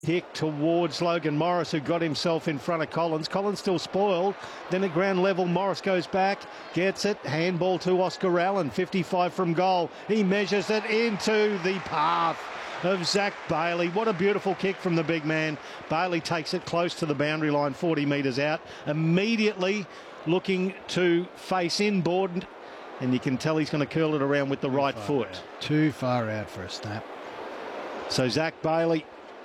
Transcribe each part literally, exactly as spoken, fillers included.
Kick towards Logan Morris, who got himself in front of Collins. Collins still spoiled. Then at ground level, Morris goes back, gets it. Handball to Oscar Allen, fifty-five from goal. He measures it into the path of Zach Bailey. What a beautiful kick from the big man. Bailey takes it close to the boundary line, forty metres out. Immediately looking to face inboard, and you can tell he's going to curl it around with the right foot. Out. Too far out for a snap. So Zach Bailey,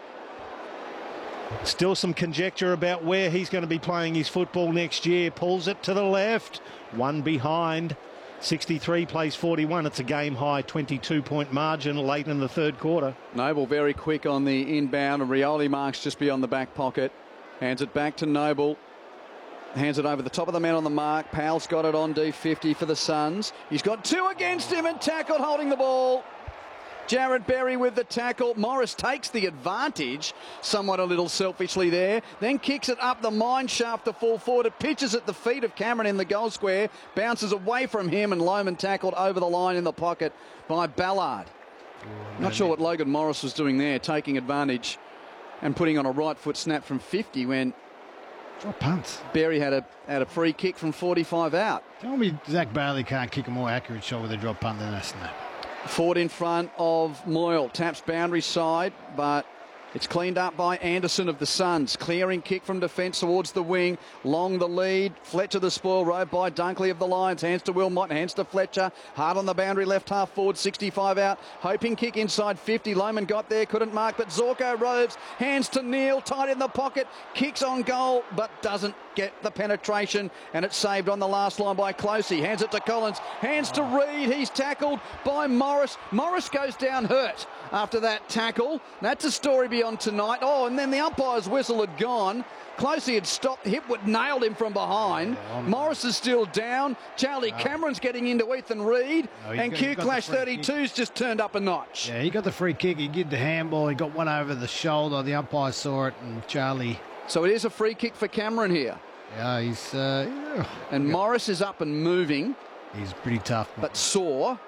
still some conjecture about where he's going to be playing his football next year. Pulls it to the left. One behind. sixty-three plays forty-one. It's a game high twenty-two point margin late in the third quarter. Noble very quick on the inbound, and Rioli marks just beyond the back pocket. Hands it back to Noble. Hands it over the top of the man on the mark. Powell's got it on D fifty for the Suns. He's got two against him and tackled holding the ball. Jared Berry with the tackle. Morris takes the advantage, somewhat a little selfishly there, then kicks it up the mine shaft to full forward. It pitches at the feet of Cameron in the goal square, bounces away from him, and Lohman tackled over the line in the pocket by Ballard. Oh, Not sure what Logan Morris was doing there, taking advantage and putting on a right foot snap from fifty when Drop punts. Berry had a had a free kick from forty-five out. Tell me Zach Bailey can't kick a more accurate shot with a drop punt than a snap. Ford in front of Moyle. Taps boundary side, but it's cleaned up by Anderson of the Suns. Clearing kick from defence towards the wing. Long the lead. Fletcher the spoil road by Dunkley of the Lions. Hands to Wilmot. Hands to Fletcher. Hard on the boundary. Left half forward. sixty-five out. Hoping kick inside fifty. Lohman got there. Couldn't mark, but Zorko roves. Hands to Neal. Tight in the pocket. Kicks on goal, but doesn't get the penetration, and it's saved on the last line by Closey. Hands it to Collins. Hands to Reed. He's tackled by Morris. Morris goes down hurt after that tackle. That's a story beyond tonight. Oh, and then the umpire's whistle had gone. Closey had stopped. Hipwood nailed him from behind. Yeah, Morris is still down. Charlie no. Cameron's getting into Ethan Reed. No, and got, Q Clash thirty-two's just turned up a notch. Yeah, he got the free kick. He did the handball. He got one over the shoulder. The umpire saw it, and Charlie... So it is a free kick for Cameron here. Yeah, he's... Uh, yeah. And Morris is up and moving. He's pretty tough. But sore.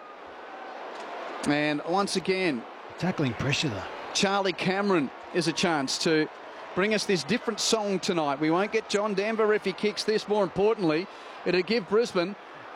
And once again... Tackling pressure, though. Charlie Cameron is a chance to bring us this different song tonight. We won't get John Denver if he kicks this. More importantly, it'll give Brisbane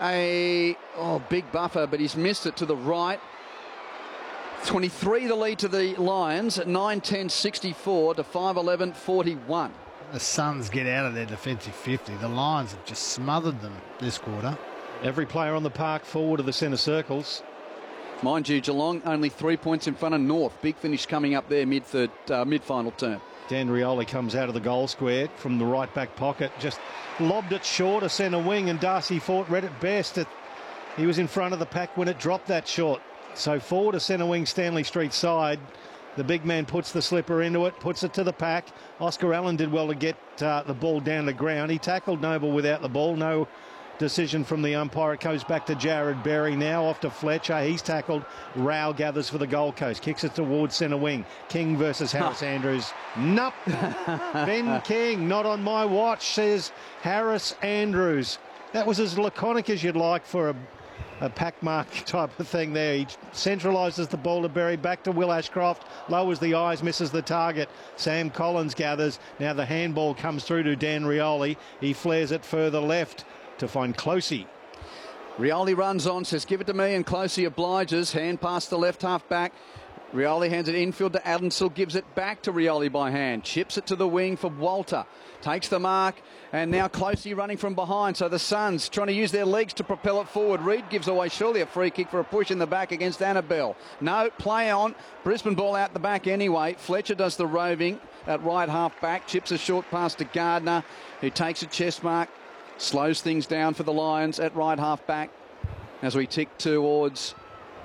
a oh big buffer, but he's missed it to the right. twenty-three the lead to the Lions at nine ten sixty-four to five eleven forty-one. The Suns get out of their defensive fifty. The Lions have just smothered them this quarter. Every player on the park forward of the centre circles. Mind you, Geelong only three points in front of North. Big finish coming up there mid-third, uh, mid-final term. Dan Rioli comes out of the goal square from the right back pocket, just lobbed it short of centre wing, and Darcy Fort read it best. It, he was in front of the pack when it dropped that short. So forward to centre wing, Stanley Street side. The big man puts the slipper into it, puts it to the pack. Oscar Allen did well to get uh, the ball down to ground. He tackled Noble without the ball. No decision from the umpire. It goes back to Jared Berry now, off to Fletcher. He's tackled. Rao gathers for the Gold Coast. Kicks it towards centre wing. King versus Harris huh. Andrews. Nope. Ben King, not on my watch, says Harris Andrews. That was as laconic as you'd like for a, a pack mark type of thing there. He centralises the ball to Berry. Back to Will Ashcroft. Lowers the eyes, misses the target. Sam Collins gathers. Now the handball comes through to Dan Rioli. He flares it further left to find Closey. Rioli runs on, says give it to me, and Closey obliges. Hand past the left half back. Rioli hands it infield to Addensill, gives it back to Rioli by hand. Chips it to the wing for Walter. Takes the mark, and now Closey running from behind. So the Suns trying to use their legs to propel it forward. Reed gives away surely a free kick for a push in the back against Annabelle. No, play on. Brisbane ball out the back anyway. Fletcher does the roving at right half back. Chips a short pass to Gardner, who takes a chest mark. Slows things down for the Lions at right half back as we tick towards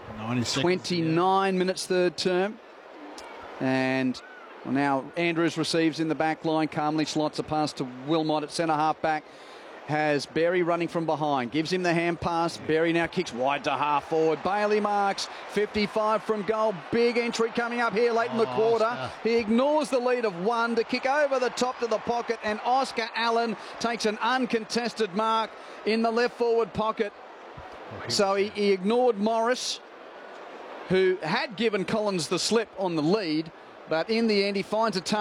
twenty-nine yeah. minutes third term. And well, now Andrews receives in the back line. Calmly slots a pass to Wilmot at centre half back. Has Berry running from behind. Gives him the hand pass. Berry now kicks wide to half forward. Bailey marks. fifty-five from goal. Big entry coming up here late oh, in the quarter. Oscar. He ignores the lead of one to kick over the top to the pocket, and Oscar Allen takes an uncontested mark in the left forward pocket. Oh, so he, he ignored Morris, who had given Collins the slip on the lead, but in the end he finds a target.